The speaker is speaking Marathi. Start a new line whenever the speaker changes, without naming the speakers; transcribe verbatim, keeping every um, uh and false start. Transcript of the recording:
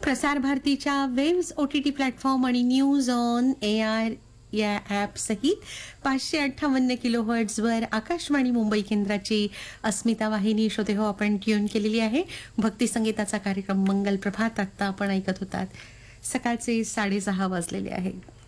प्रसार भारतीच्या waves O T T platform आणि न्यूज ऑन ए आर या ॲप सहित पाचशे अठ्ठावन्न किलो हर्ट्झवर आकाशवाणी मुंबई केंद्राची अस्मिता वाहिनी श्रोते हो आपण ट्यून केलेली आहे. भक्ती संगीताचा कार्यक्रम मंगल प्रभात आत्ता आपण ऐकत होतात. सकाळचे साडेसहा वाजलेले आहेत.